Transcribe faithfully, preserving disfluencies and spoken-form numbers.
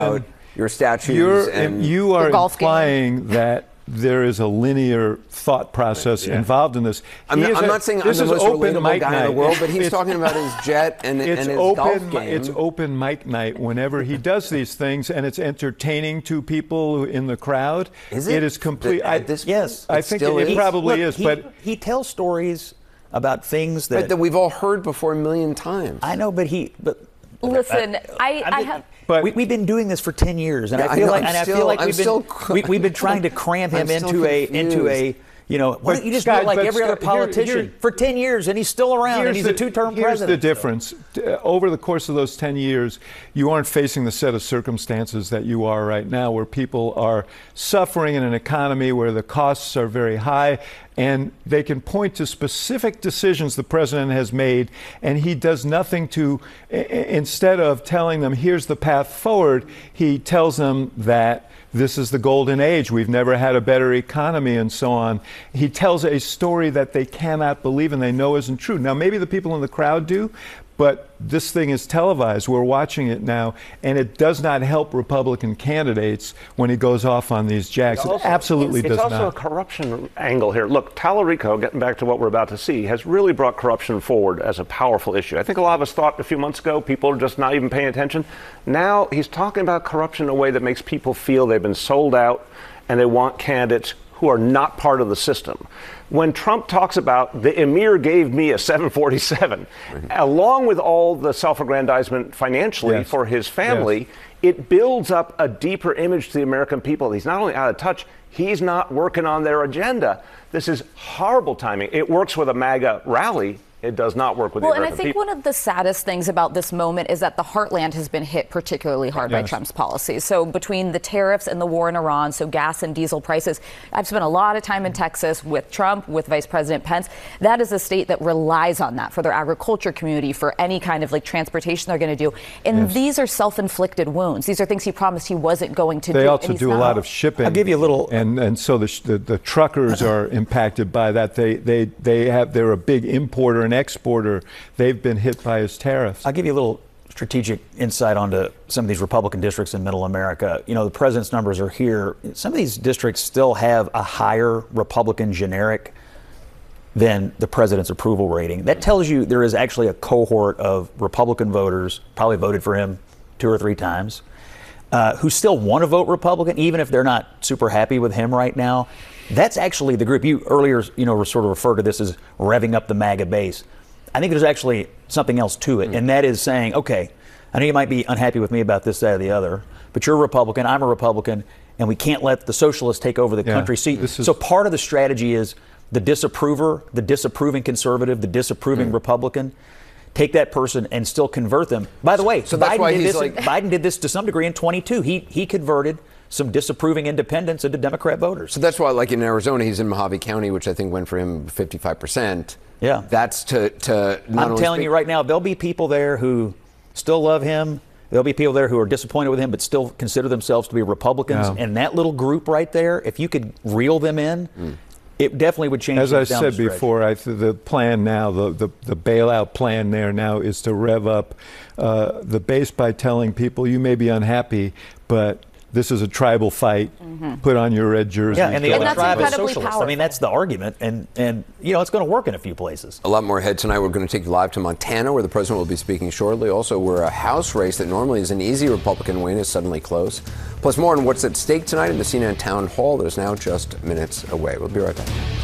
about your statues You're, and you are golf implying game. that there is a linear thought process Yeah. involved in this. I'm, He not, is I'm a- not saying I'm this the is most open relatable mic guy night. in the world, but he's It's- talking about his jet and, and It's his open. golf game. It's open mic night whenever he does these things, and it's entertaining to people in the crowd. Is it? It is complete. At I, this Yes. I It think still it, is? probably Look, is, he, but he tells stories about things that, Right, that we've all heard before a million times. I know, but he. But Listen, I, I have. But- we, we've been doing this for ten years, and Yeah, I I feel know, like, I'm and I still- feel like I'm we've been still- we, we've been trying to cram him I'm still into a into a. confused. You know, why But don't you just Scott, do it like but every other Scott, here- politician here- for ten years, and he's still around, and he's the, a two-term here's president. the difference. Uh, Over the course of those ten years, you aren't facing the set of circumstances that you are right now, where people are suffering in an economy where the costs are very high, and they can point to specific decisions the president has made, and he does nothing to, i- i- instead of telling them, here's the path forward, he tells them that this is the golden age. We've never had a better economy and so on. He tells a story that they cannot believe and they know isn't true. Now, maybe the people in the crowd do, but this thing is televised. We're watching it now, and it does not help Republican candidates when he goes off on these jacks. Also, it absolutely it's does also not. a corruption angle here. Look, Tallarico, getting back to what we're about to see, has really brought corruption forward as a powerful issue. I think a lot of us thought a few months ago people are just not even paying attention. Now he's talking about corruption in a way that makes people feel they've been sold out and they want candidates who are not part of the system. When Trump talks about the emir gave me a seven forty-seven, right, along with all the self-aggrandizement financially Yes. for his family, Yes. it builds up a deeper image to the American people. He's not only out of touch, he's not working on their agenda. This is horrible timing. It works with a MAGA rally. It does not work with Well, the and I American think people. one of the saddest things about this moment is that the heartland has been hit particularly hard by Yes. Trump's policies. So between the tariffs and the war in Iran, so gas and diesel prices, I've spent a lot of time in Texas with Trump, with Vice President Pence. That is a state that relies on that for their agriculture community, for any kind of like transportation they're going to do. And Yes. these are self-inflicted wounds. These are things he promised he wasn't going to do. They and also he's do a not. lot of shipping. I'll give you a little- and and so the, sh- the the truckers are impacted by that. They they they have they're a big importer and exporter. They've been hit by his tariffs. I'll give you a little strategic insight onto some of these Republican districts in Middle America. You know, the president's numbers are here. Some of these districts still have a higher Republican generic than the president's approval rating. That tells you there is actually a cohort of Republican voters, probably voted for him two or three times, uh, who still want to vote Republican, even if they're not super happy with him right now. That's actually the group. You earlier, you know, sort of referred to this as revving up the MAGA base. I think there's actually something else to it, and that is saying, okay, I know you might be unhappy with me about this, that, or the other, but you're a Republican, I'm a Republican, and we can't let the socialists take over the Yeah, country. See, this is- so part of the strategy is the disapprover, the disapproving conservative, the disapproving Mm. Republican. Take that person and still convert them. By the way, So that's Biden, why did he's this, like- Biden did this to some degree in twenty-two. He he converted some disapproving independents into Democrat voters. So that's why, like in Arizona, he's in Mojave County, which I think went for him fifty-five percent. Yeah. That's to, to not I'm only telling speak- you right now, there'll be people there who still love him. There'll be people there who are disappointed with him, but still consider themselves to be Republicans. Yeah. And that little group right there, if you could reel them in, Mm. it definitely would change. As I things down the said stretch. before, I th- the plan now, the, the, the bailout plan there now is to rev up uh, the base by telling people you may be unhappy, but this is a tribal fight. Put on your red jersey. Yeah, and the go other that's tribe is incredibly socialist. I powerful. mean, that's the argument, and and you know it's going to work in a few places. A lot more ahead tonight. We're going to take you live to Montana, where the president will be speaking shortly. Also, where a House race that normally is an easy Republican win is suddenly close. Plus, more on what's at stake tonight in the C N N Town Hall that is now just minutes away. We'll be right back.